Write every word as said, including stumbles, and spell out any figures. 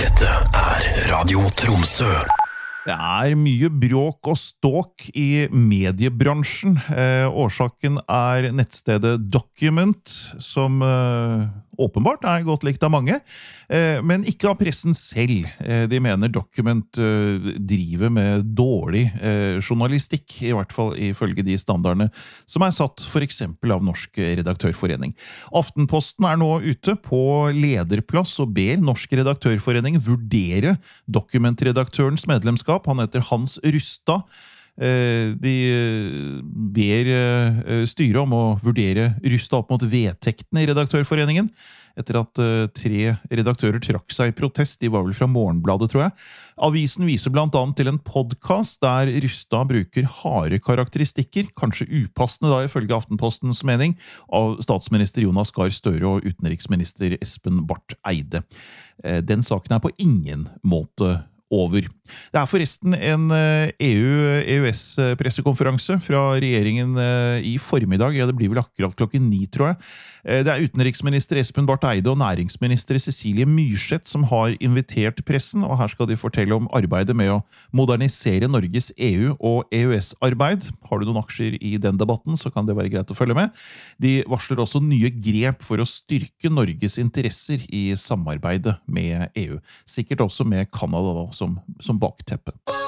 Dette er Radio Tromsø. Det er mye bråk og ståk i mediebransjen. Eh, årsaken er nettstedet Document, som eh, åpenbart er godt likt av mange, eh, men ikke av pressen selv. Eh, de mener Document eh, driver med dårlig eh, journalistikk, i hvert fall ifølge de standardene som er satt for eksempel av Norsk Redaktørforening. Aftenposten er nå ute på lederplass og ber Norsk Redaktørforening vurdere Document-redaktørens medlemskap. Han heter Hans Rustad. De ber styret om å vurdere Rustad opp mot vedtektene i Redaktørforeningen, etter at tre redaktører trakk seg i protest. De var vel fra Morgenbladet, tror jeg. Avisen viser blant annet til en podcast der Rustad bruker harde karakteristikker, kanskje upassende da ifølge Aftenpostens mening, av statsminister Jonas Gahr Støre og utenriksminister Espen Barth Eide. Den saken er på ingen måte over. Det er forresten en E U-E U S-pressekonferanse fra regjeringen i formiddag. Ja, det blir vel akkurat klokken ni, tror jeg. Det er utenriksminister Espen Barth Eide og næringsminister Cecilie Myrseth som har invitert pressen, og her skal de fortelle om arbeidet med å modernisere Norges E U- og E U S-arbeid. Har du noen aksjer i den debatten, så kan det være greit å følge med. De varsler også nye grep for å styrke Norges interesser i samarbeidet med E U. Sikkert også med Kanada da, som, som bakteppe.